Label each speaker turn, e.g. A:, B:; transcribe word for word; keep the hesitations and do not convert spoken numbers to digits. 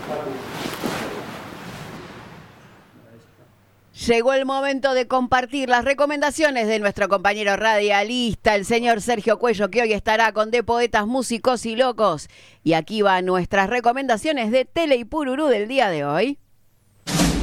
A: Llegó el momento de compartir las recomendaciones de nuestro compañero radialista, el señor Sergio Cuello, que hoy estará con De Poetas, Músicos y Locos. Y aquí van nuestras recomendaciones de Tele y Pururú del día de hoy.